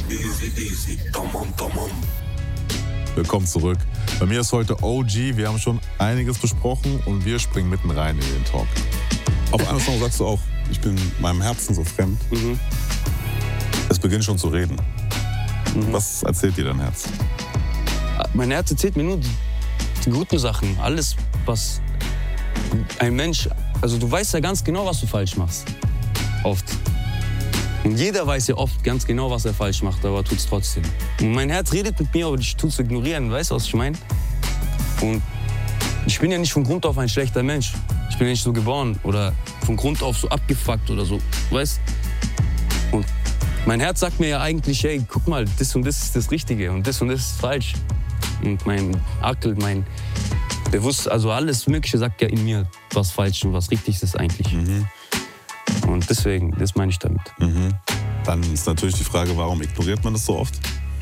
Willkommen zurück. Bei mir ist heute OG. Wir haben schon einiges besprochen und wir springen mitten rein in den Talk. Auf einem Song sagst du auch, ich bin meinem Herzen so fremd. Mhm. Es beginnt schon zu reden. Mhm. Was erzählt dir dein Herz? Mein Herz erzählt mir nur die guten Sachen. Alles, was ein Mensch... Also du weißt ja ganz genau, was du falsch machst. Oft. Und jeder weiß ja oft ganz genau, was er falsch macht, aber tut's trotzdem. Und mein Herz redet mit mir, aber ich tut's ignorieren. Weißt du, was ich meine? Und ich bin ja nicht von Grund auf ein schlechter Mensch. Ich bin ja nicht so geboren oder von Grund auf so abgefuckt oder so. Weißt? Und mein Herz sagt mir ja eigentlich, hey, guck mal, das und das ist das Richtige und das ist falsch. Und mein Akkel, mein Bewusstsein, also alles Mögliche sagt ja in mir, was falsch und was richtig ist eigentlich. Mhm. Und deswegen, das meine ich damit. Mhm. Dann ist natürlich die Frage, warum ignoriert man das so oft?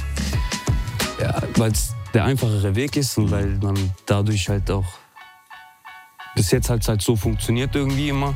Ja, weil es der einfachere Weg ist und weil man dadurch halt auch bis jetzt halt so funktioniert irgendwie immer.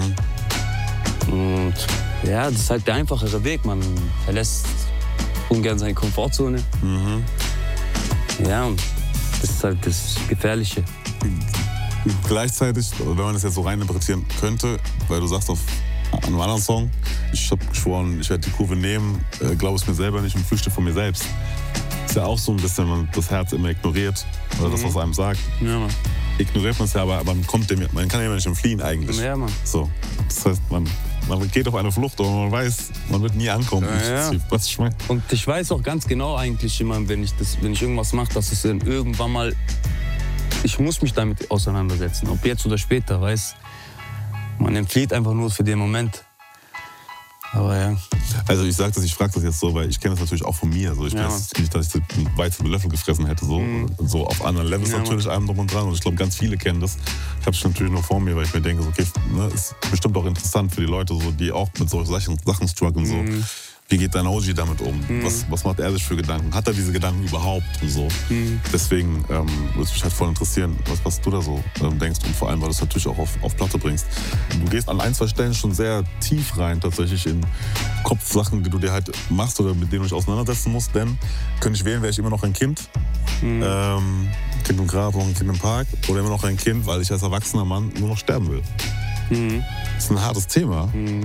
Mhm. Und ja, das ist halt der einfachere Weg. Man verlässt ungern seine Komfortzone. Mhm. Ja, und das ist halt das Gefährliche. Gleichzeitig, wenn man das jetzt so reininterpretieren könnte, weil du sagst auf einem anderen Song, ich habe geschworen, ich werde die Kurve nehmen, glaube es mir selber nicht und flüchte von mir selbst. Ist ja auch so ein bisschen, wenn man das Herz immer ignoriert oder das, was einem sagt. Ja, Mann. Ignoriert man es ja, aber man kann ja immer nicht entfliehen eigentlich. Ja, Mann. So, das heißt, man geht auf eine Flucht, aber man weiß, man wird nie ankommen. Ja, ja. Was ich meine. Und ich weiß auch ganz genau eigentlich immer, wenn ich irgendwas mache, dass es dann irgendwann mal, ich muss mich damit auseinandersetzen, ob jetzt oder später, weiß. Man entflieht einfach nur für den Moment. Aber ja. Also ich frage das jetzt so, weil ich kenne das natürlich auch von mir. So, ich bin jetzt nicht, dass ich einen Weizen mit Löffel gefressen hätte. So auf anderen Levels natürlich allem drum und dran. Und ich glaube, ganz viele kennen das. Ich habe es natürlich nur vor mir, weil ich mir denke, so, okay, ne, ist bestimmt auch interessant für die Leute, so, die auch mit solchen Sachen strugglen. So. Wie geht dein OG damit um? Was macht er sich für Gedanken? Hat er diese Gedanken überhaupt? Und so. Deswegen würde es mich halt voll interessieren, was du da so denkst. Und vor allem, weil du es natürlich auch auf Platte bringst. Du gehst an ein, zwei Stellen schon sehr tief rein, tatsächlich in Kopfsachen, die du dir halt machst oder mit denen du dich auseinandersetzen musst. Denn, könnte ich wählen, wäre ich immer noch ein Kind. Kind im Grab, ein Kind im Park. Oder immer noch ein Kind, weil ich als erwachsener Mann nur noch sterben will. Das ist ein hartes Thema.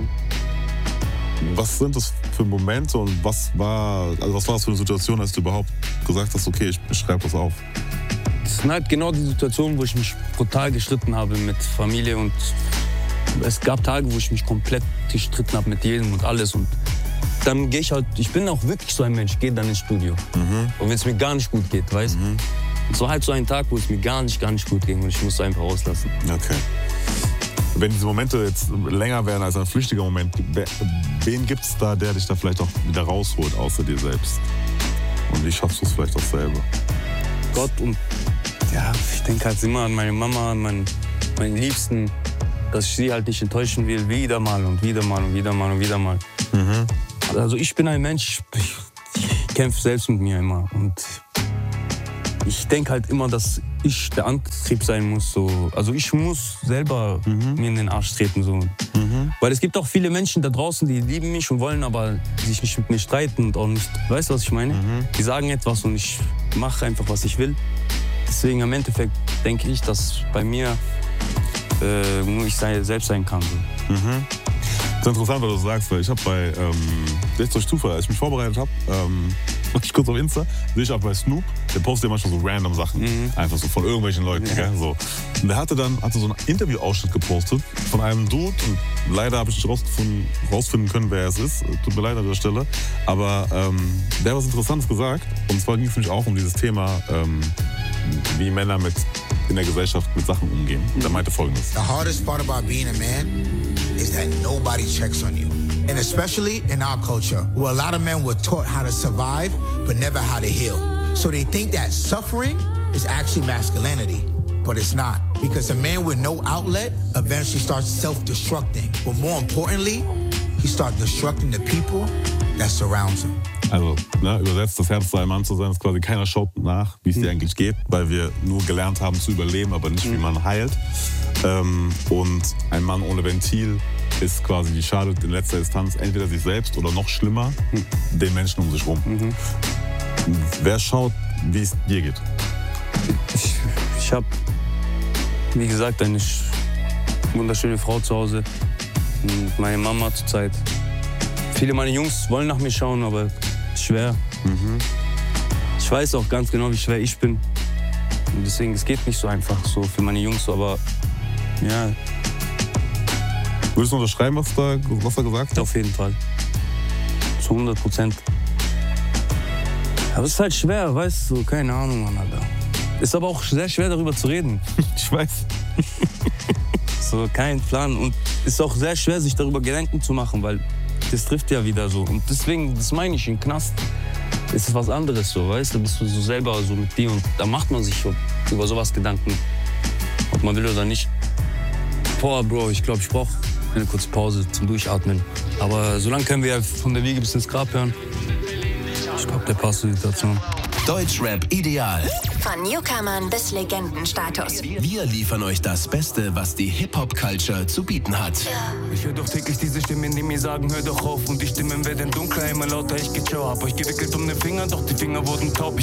Was sind das für Momente und was war das für eine Situation, als du überhaupt gesagt hast, okay, ich schreibe das auf? Das sind halt genau die Situationen, wo ich mich brutal gestritten habe mit Familie und es gab Tage, wo ich mich komplett gestritten habe mit jedem und alles und dann gehe ich halt, ich bin auch wirklich so ein Mensch, gehe dann ins Studio. Und wenn es mir gar nicht gut geht, weißt du? Und so halt so ein Tag, wo es mir gar nicht gut ging und ich musste einfach rauslassen. Okay. Wenn diese Momente jetzt länger werden als ein flüchtiger Moment, wen gibt es da, der dich da vielleicht auch wieder rausholt, außer dir selbst? Und wie schaffst du es vielleicht auch selber? Gott und ja, ich denke halt immer an meine Mama, an meinen Liebsten, dass ich sie halt nicht enttäuschen will, wieder mal und wieder mal und wieder mal und wieder mal. Also ich bin ein Mensch, ich kämpfe selbst mit mir immer und ich denke halt immer, dass ich der Antrieb sein muss. So. Also ich muss selber mir in den Arsch treten. So. Weil es gibt auch viele Menschen da draußen, die lieben mich und wollen aber sich nicht mit mir streiten und auch nicht, weißt du, was ich meine? Die sagen etwas und ich mache einfach, was ich will. Deswegen im Endeffekt denke ich, dass bei mir nur ich selbst sein kann. So. Das ist interessant, was du sagst, weil ich habe bei, jetzt durch Zufall, als ich mich vorbereitet habe, ich kurz auf Insta, sehe ich auch bei Snoop, der postet ja manchmal so random Sachen, einfach so von irgendwelchen Leuten. Gell, so. Und der hatte so einen Interview-Ausschnitt gepostet von einem Dude und leider habe ich nicht rausfinden können, wer es ist, tut mir leid an der Stelle, aber der hat was Interessantes gesagt und zwar ging es nämlich auch um dieses Thema, wie Männer in der Gesellschaft mit Sachen umgehen. Der meinte Folgendes. The hardest part about being a man is that nobody checks on you. And especially in our culture, where a lot of men were taught how to survive, but never how to heal. So they think that suffering is actually masculinity, but it's not. Because a man with no outlet eventually starts self-destructing. But more importantly, he starts destructing the people that surrounds him. Also, übersetzt, das Herz zu einem Mann zu sein, ist quasi keiner schaut nach, wie es dir eigentlich geht, weil wir nur gelernt haben zu überleben, aber nicht, wie man heilt. Und ein Mann ohne Ventil ist quasi, die schadet in letzter Instanz entweder sich selbst oder noch schlimmer, den Menschen um sich rum. Wer schaut, wie es dir geht? Ich habe, wie gesagt, eine wunderschöne Frau zu Hause. Und meine Mama zurzeit. Viele meiner Jungs wollen nach mir schauen, aber schwer. Ich weiß auch ganz genau, wie schwer ich bin. Und deswegen, es geht nicht so einfach so für meine Jungs, aber ja. Würdest du unterschreiben, was er gesagt hat? Auf jeden Fall. Zu 100%. Aber es ist halt schwer, weißt du, keine Ahnung, Mann, Alter. Ist aber auch sehr schwer, darüber zu reden. Ich weiß. So, kein Plan. Und ist auch sehr schwer, sich darüber Gedanken zu machen, weil das trifft ja wieder so. Und deswegen, das meine ich, im Knast ist es was anderes so, weißt du? Da bist du so selber so mit dir und da macht man sich über sowas Gedanken, ob man will oder nicht. Boah, Bro, ich glaube, ich brauche eine kurze Pause zum Durchatmen. Aber so lange können wir ja von der Wiege bis ins Grab hören. Ich glaube, der passt zur Situation. Deutschrap ideal. Von Newcomern bis Legendenstatus. Wir liefern euch das Beste, was die Hip-Hop-Culture zu bieten hat. Ich höre doch täglich diese Stimmen, die mir sagen, hör doch auf. Und die Stimmen werden dunkler, immer lauter, ich geh ciao. Hab euch gewickelt um den Finger, doch die Finger wurden taub.